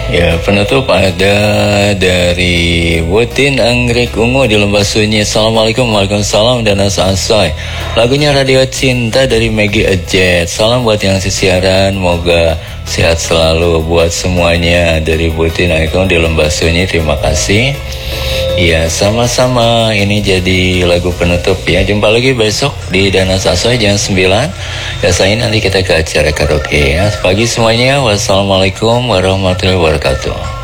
Ya, penutup ada dari Butin Anggrek Ungu di Lembah Sunyi. Assalamualaikum, waalaikumsalam, dan Asoy. Lagunya Radio Cinta dari Maggie Ajet. Salam buat yang sesiaran, moga sehat selalu buat semuanya dari Butin Anggrek Ungu di Lembah Sunyi. Terima kasih. Ya, sama-sama. Ini jadi lagu penutup ya. Jumpa lagi besok di Danas Asoy jam 9. Ya, saya nanti kita ke acara karaoke ya. Pagi semuanya. Wassalamualaikum warahmatullahi wabarakatuh.